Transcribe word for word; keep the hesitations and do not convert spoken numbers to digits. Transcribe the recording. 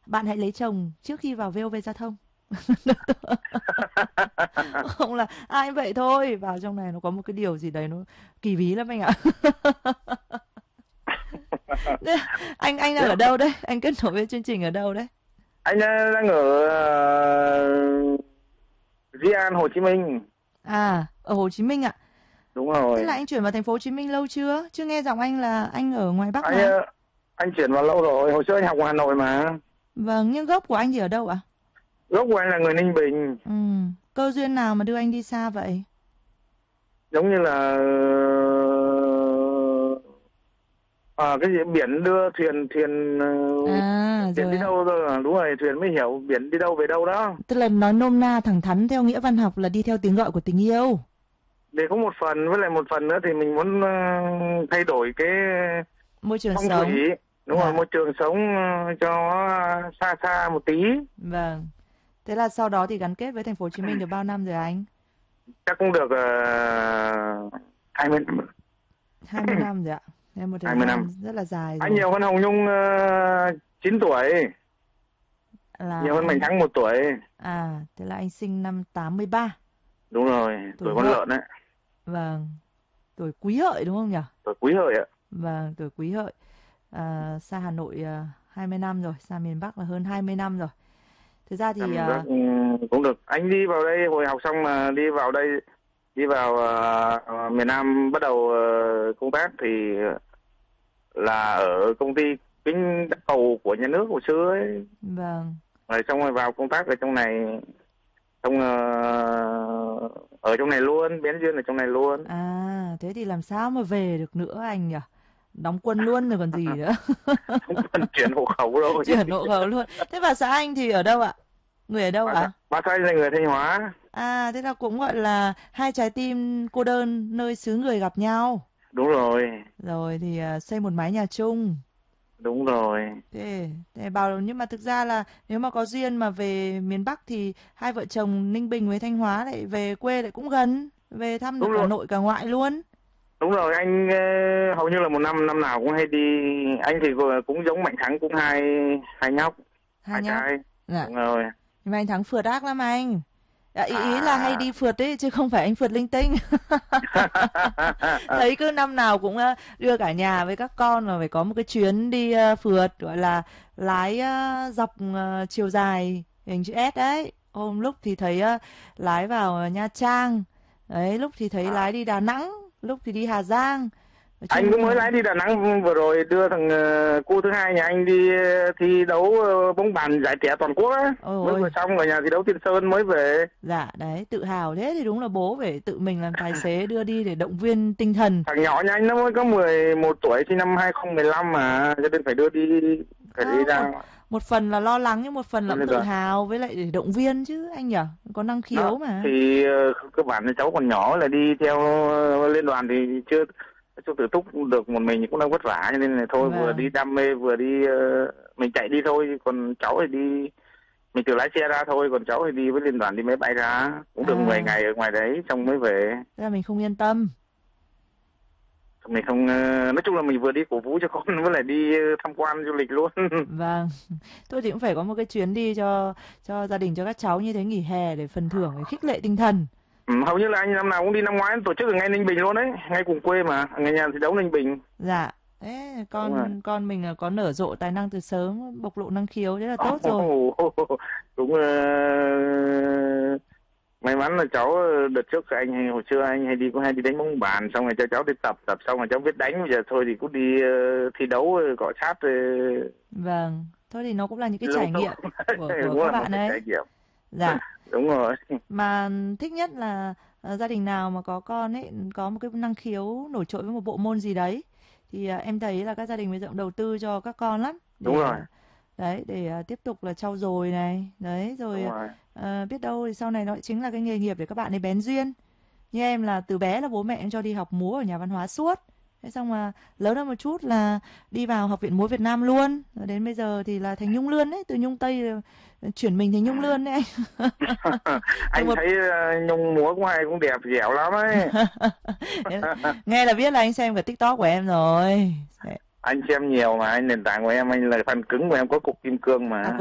bạn hãy lấy chồng trước khi vào vê o vê Giao thông. Không là ai vậy thôi, vào trong này nó có một cái điều gì đấy nó kỳ bí lắm anh ạ. Thế anh anh đang ở đâu đấy? Anh kết nối với chương trình ở đâu đấy? Anh ờ, đang ở uh, Di An, Hồ Chí Minh. À, ở Hồ Chí Minh ạ. Đúng Thế rồi. là anh chuyển vào thành phố Hồ Chí Minh lâu chưa? Chưa nghe giọng anh là anh ở ngoài Bắc Anh mà. ờ, anh chuyển vào lâu rồi, hồi xưa anh học ở Hà Nội mà. Vâng, nhưng gốc của anh thì ở đâu ạ? Gốc của anh là người Ninh Bình. Ừ, cơ duyên nào mà đưa anh đi xa vậy? Giống như là ờ, cái gì biển đưa thuyền thuyền ờ, À, biển rồi đi ạ. đâu rồi, đúng rồi, thuyền mới hiểu biển đi đâu về đâu đó. Tức là nói nôm na thẳng thắn theo nghĩa văn học là đi theo tiếng gọi của tình yêu. Để có một phần, với lại một phần nữa thì mình muốn ờ, thay đổi cái Môi trường phong thủy, sống. đúng rồi, Dạ, môi trường sống ờ, cho nó xa xa một tí. vâng. Thế là sau đó thì gắn kết với thành phố Hồ Chí Minh được bao năm rồi anh? Chắc cũng được uh, hai mươi năm. hai mươi năm rồi ạ. Thế một thời hai mươi năm. gian rất là dài Anh rồi. nhiều hơn Hồng Nhung uh, chín tuổi, Là nhiều hơn Mạnh anh Thắng một tuổi. à, thế là anh sinh năm tám mươi ba, Đúng rồi, tuổi tuổi con Hợi. lợn đấy. Vâng, tuổi Quý Hợi đúng không nhỉ? Tuổi Quý Hợi ạ. Vâng, tuổi Quý Hợi. À, xa Hà Nội à, hai mươi năm rồi, xa miền Bắc là hơn hai mươi năm rồi. Thực ra thì Cảm giác à, ừ, cũng được. Anh đi vào đây hồi học xong mà đi vào đây, đi vào uh, miền Nam bắt đầu uh, công tác thì là ở công ty kính đất cầu của nhà nước hồi xưa ấy. vâng, Rồi xong rồi vào công tác ở trong này, xong uh, ở trong này luôn, bén duyên ở trong này luôn. à thế thì làm sao mà về được nữa anh nhỉ? Đóng quân luôn rồi còn gì nữa. Không cần chuyển hộ khẩu rồi. Chuyển hộ khẩu luôn. Thế bà xã anh thì ở đâu ạ? Người ở đâu Bà, ạ? bà thay là người Thanh Hóa. À, thế là cũng gọi là hai trái tim cô đơn nơi xứ người gặp nhau. Đúng rồi, Rồi thì à, xây một mái nhà chung. đúng rồi. Thế, thế bảo nhưng mà thực ra là nếu mà có duyên mà về miền Bắc thì hai vợ chồng Ninh Bình với Thanh Hóa lại về quê lại cũng gần, về thăm Đúng được cả rồi, nội cả ngoại luôn. đúng rồi. Anh ờ, hầu như là một năm năm nào cũng hay đi. Anh thì vừa- cũng giống Mạnh Thắng, cũng hai hai nhóc, Hai hai nhóc. trai. Dạ. Đúng rồi. Nhưng mà anh Thắng phượt ác lắm anh. À, ý, ý là hay À. đi phượt đấy chứ không phải anh phượt linh tinh. Thấy cứ năm nào cũng ờ, đưa cả nhà với các con là phải có một cái chuyến đi ờ, phượt gọi là lái ờ, dọc ờ, chiều dài hình chữ S đấy. Hôm lúc thì thấy ờ, lái vào Nha Trang. Đấy, lúc thì thấy lái À. đi Đà Nẵng, lúc thì đi Hà Giang. Nói Anh cũng chung mới là lái đi Đà Nẵng vừa rồi, đưa thằng ờ, cô thứ hai nhà anh đi ờ, thi đấu ờ, bóng bàn giải trẻ toàn quốc á. ôi Mới vừa ôi, xong ở nhà thi đấu Tiên Sơn mới về. dạ đấy, tự hào thế thì đúng là bố phải tự mình làm tài xế đưa đi để động viên tinh thần. Thằng nhỏ nhà anh nó mới có mười một tuổi, sinh năm hai không một lăm mà, cho nên phải đưa đi, phải đi Không, một ra. một phần là lo lắng nhưng một phần là Cho cũng nên tự là hào với lại để động viên chứ anh nhỉ, có năng đó khiếu mà. thì ờ, cơ bản là cháu còn nhỏ, là đi theo ờ, liên đoàn thì chưa chưa tự túc được một mình thì cũng đang vất vả, cho nên là thôi vừa đi Vâng. đam mê vừa đi ờ, mình chạy đi thôi, còn cháu thì đi mình tự lái xe ra thôi, còn cháu thì đi với liên đoàn, đi máy bay ra cũng được mười À, ngày ở ngoài đấy xong mới về. thế là mình không yên tâm. Mình không ờ, nói chung là mình vừa đi cổ vũ cho con với lại đi ờ, tham quan du lịch luôn. Vâng. Tôi thì cũng phải có một cái chuyến đi cho cho gia đình cho các cháu như thế nghỉ hè để phần thưởng để khích lệ tinh thần. Ừ, hầu như là anh năm nào cũng đi, năm ngoái tổ chức ở ngay Ninh Bình luôn đấy, ngay cùng quê mà, ngay nhà thi đấu Ninh Bình. Dạ. Thế Đúng rồi. con con mình là có nở rộ tài năng từ sớm, bộc lộ năng khiếu thế là tốt rồi. Cũng ờ, may mắn là cháu đợt trước anh hay hồi xưa anh hay đi cũng hay đi đánh bóng bàn, xong rồi cho cháu đi tập tập xong rồi cháu biết đánh, bây giờ thôi thì cũng đi ờ, thi đấu ờ, cọ sát ờ, Vâng. Thôi thì nó cũng là những cái lung trải tung. nghiệm của của Cũng các là một bạn cái trải ấy. nghiệm. Dạ. Đúng rồi. Mà thích nhất là ờ, gia đình nào mà có con ấy có một cái năng khiếu nổi trội với một bộ môn gì đấy thì ờ, em thấy là các gia đình bây giờ cũng đầu tư cho các con lắm Đúng để rồi. ờ, đấy để ờ, tiếp tục là trau dồi này đấy rồi Đúng rồi. ờ, biết đâu thì sau này nó chính là cái nghề nghiệp để các bạn ấy bén duyên. Như em là từ bé là bố mẹ em cho đi học múa ở nhà văn hóa suốt. Thế xong mà lớn hơn một chút là đi vào Học viện múa Việt Nam luôn. Rồi đến bây giờ thì là thành Nhung Lươn đấy, từ Nhung Tây ờ, chuyển mình thành Nhung Lươn đấy anh. Từ Anh một thấy ờ, Nhung múa của ai cũng đẹp dẻo lắm ấy. nghe là biết là anh xem cả TikTok của em rồi. Anh xem nhiều mà, anh nền tảng của em, anh là fan cứng của em, có cục kim cương À, mà.